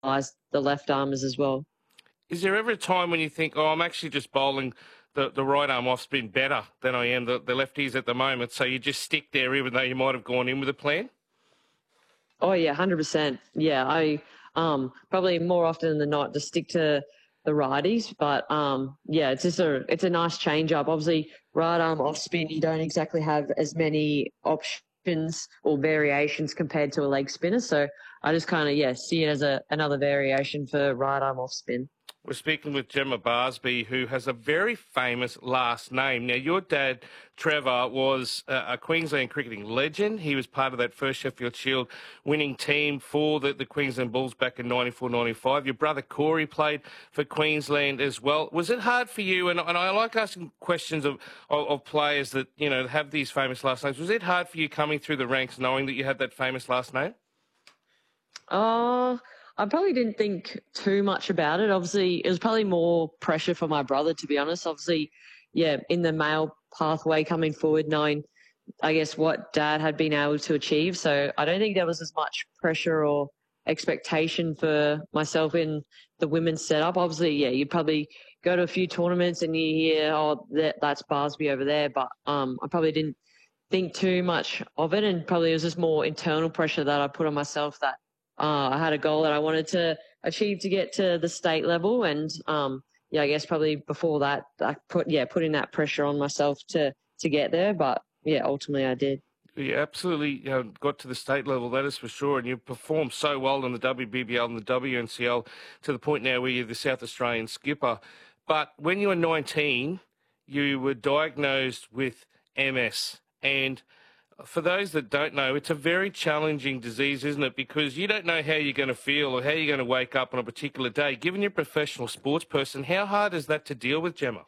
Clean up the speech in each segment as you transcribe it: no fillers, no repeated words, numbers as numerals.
the left armers as well. Is there ever a time when you think, oh, I'm actually just bowling the right arm off spin better than I am the lefties at the moment, so you just stick there even though you might have gone in with a plan? Oh yeah, 100%. Yeah, I probably more often than not just stick to the righties, but yeah, it's a nice change up. Obviously, right arm off spin, you don't exactly have as many options or variations compared to a leg spinner. So I just kind of see it as another variation for right arm off spin. We're speaking with Gemma Barsby, who has a very famous last name. Now, your dad, Trevor, was a Queensland cricketing legend. He was part of that first Sheffield Shield winning team for the Queensland Bulls back in 94-95. Your brother, Corey, played for Queensland as well. Was it hard for you, and I like asking questions of players that, you know, have these famous last names. Was it hard for you coming through the ranks knowing that you had that famous last name? Uh, I probably didn't think too much about it. Obviously, it was probably more pressure for my brother, to be honest. Obviously, yeah, in the male pathway coming forward, knowing, I guess, what dad had been able to achieve. So I don't think there was as much pressure or expectation for myself in the women's setup. Obviously, yeah, you probably go to a few tournaments and you hear, oh, that's Barsby over there. But I probably didn't think too much of it, and probably it was just more internal pressure that I put on myself that I had a goal that I wanted to achieve to get to the state level, and yeah, I guess probably before that I putting that pressure on myself to get there, but yeah, ultimately I did. You absolutely, got to the state level, that is for sure, and you've performed so well in the WBBL and the WNCL to the point now where you're the South Australian skipper. But when you were 19, you were diagnosed with MS, and for those that don't know, it's a very challenging disease, isn't it? Because you don't know how you're going to feel or how you're going to wake up on a particular day. Given you're a professional sports person, how hard is that to deal with, Gemma?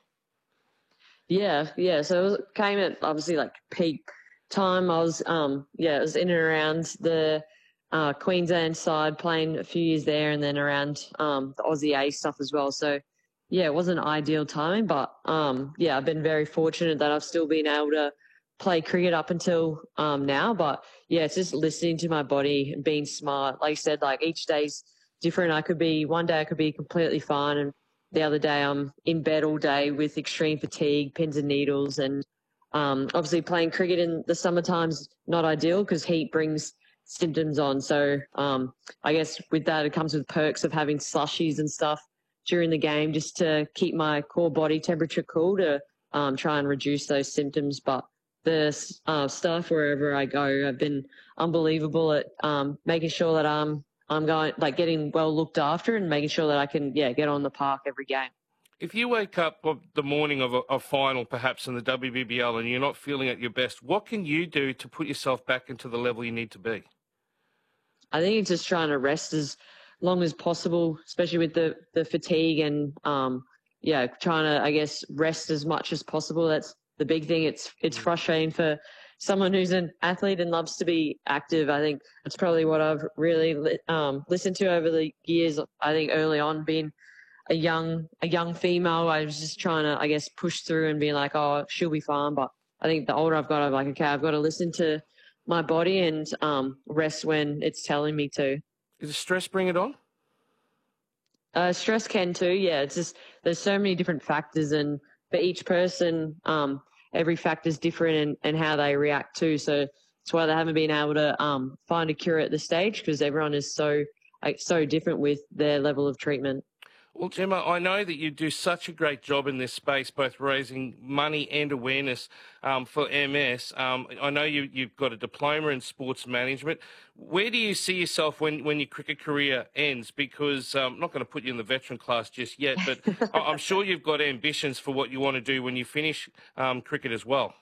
Yeah. So came at obviously like peak time. I was it was in and around the Queensland side, playing a few years there, and then around the Aussie A stuff as well. So yeah, it wasn't ideal timing, but yeah, I've been very fortunate that I've still been able to play cricket up until now. But yeah, it's just listening to my body and being smart. Like I said, like each day's different. One day I could be completely fine, and the other day I'm in bed all day with extreme fatigue, pins and needles, and obviously playing cricket in the summertime's not ideal because heat brings symptoms on. So I guess with that it comes with perks of having slushies and stuff during the game just to keep my core body temperature cool to try and reduce those symptoms. But the staff wherever I go have been unbelievable at making sure that I'm going like getting well looked after and making sure that I can get on the park every game. If you wake up of the morning of a final, perhaps in the WBBL, and you're not feeling at your best, what can you do to put yourself back into the level you need to be? I think it's just trying to rest as long as possible, especially with the fatigue and trying to I guess rest as much as possible. That's the big thing. It's frustrating for someone who's an athlete and loves to be active. I think that's probably what I've really listened to over the years. I think early on, being a young female, I was just trying to I guess push through and be like, oh, she'll be fine. But I think the older I've got, I'm like, okay, I've got to listen to my body and rest when it's telling me to. Does stress bring it on? Stress can too. Yeah, it's just there's so many different factors, and for each person, every factor is different and how they react too. So that's why they haven't been able to find a cure at this stage because everyone is so different with their level of treatment. Well, Gemma, I know that you do such a great job in this space, both raising money and awareness for MS. I know you've got a diploma in sports management. Where do you see yourself when your cricket career ends? Because I'm not going to put you in the veteran class just yet, but I'm sure you've got ambitions for what you want to do when you finish cricket as well.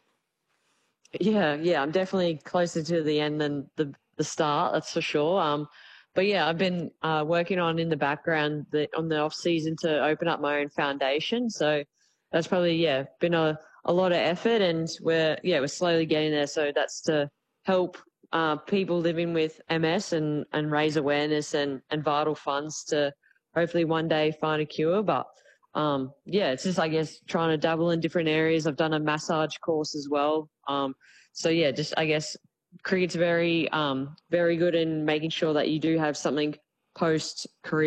Yeah, I'm definitely closer to the end than the start. That's for sure. But yeah, I've been working on in the background on the off season to open up my own foundation. So that's probably been a lot of effort, and we're slowly getting there. So that's to help people living with MS and raise awareness and vital funds to hopefully one day find a cure. But it's just I guess trying to dabble in different areas. I've done a massage course as well. So yeah, just I guess cricket's very good in making sure that you do have something post career.